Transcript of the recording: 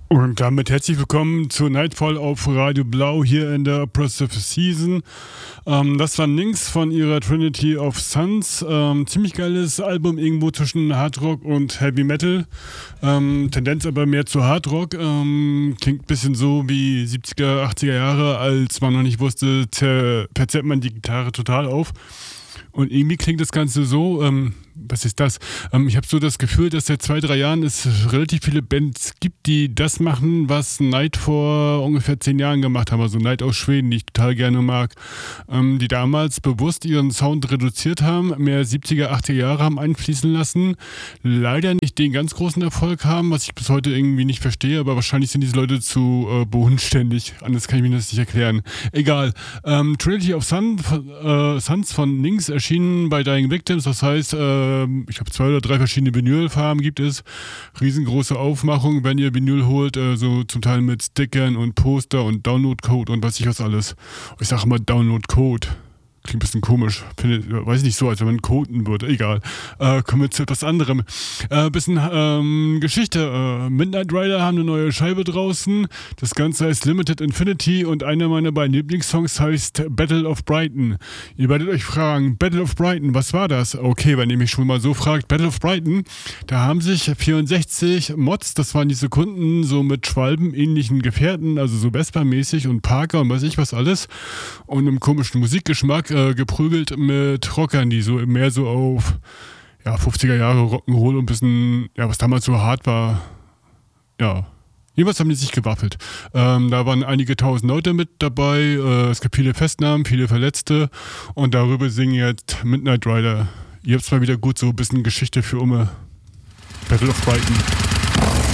Und damit herzlich willkommen zu Nightfall auf Radio Blau hier in der Oppressive Season. Das war Nynx von ihrer Trinity of Suns. Ziemlich geiles Album, irgendwo zwischen Hardrock und Heavy Metal. Tendenz aber mehr zu Hardrock. Klingt ein bisschen so wie 70er, 80er Jahre, als man noch nicht wusste, verzerrt man die Gitarre total auf. Und irgendwie klingt das Ganze so, was ist das? Ich habe so das Gefühl, dass seit 2-3 Jahren es relativ viele Bands gibt, die das machen, was Night vor ungefähr 10 Jahren gemacht haben. Also Night aus Schweden, die ich total gerne mag. Die damals bewusst ihren Sound reduziert haben, mehr 70er, 80er Jahre haben einfließen lassen. Leider nicht den ganz großen Erfolg haben, was ich bis heute irgendwie nicht verstehe, aber wahrscheinlich sind diese Leute zu bodenständig. Anders kann ich mir das nicht erklären. Egal. Trinity of Suns von Nynx erschienen bei Dying Victims, das heißt, ich habe 2 oder 3 verschiedene Vinylfarben gibt es. Riesengroße Aufmachung, wenn ihr Vinyl holt, so zum Teil mit Stickern und Poster und Downloadcode und weiß ich was alles. Ich sage immer Downloadcode. Klingt ein bisschen komisch. Weiß ich nicht so, als wenn man coden würde. Egal. Kommen wir zu etwas anderem. Bisschen Geschichte. Midnight Rider haben eine neue Scheibe draußen. Das Ganze heißt Limited Infinity und einer meiner beiden Lieblingssongs heißt Battle of Brighton. Ihr werdet euch fragen, Battle of Brighton, was war das? Okay, wenn ihr mich schon mal so fragt, Battle of Brighton, da haben sich 64 Mods, das waren diese Kunden, so mit Schwalben-ähnlichen Gefährten, also so Vespa-mäßig und Parker und weiß ich was alles und einem komischen Musikgeschmack geprügelt mit Rockern, die so mehr so auf 50er Jahre Rock'n'Roll und ein bisschen, was damals so hart war, jedenfalls haben die sich gewaffelt. Da waren einige tausend Leute mit dabei, es gab viele Festnahmen, viele Verletzte und darüber singen jetzt Midnight Rider. Ihr habt's mal wieder gut, so ein bisschen Geschichte für Umme. Battle of Brighton.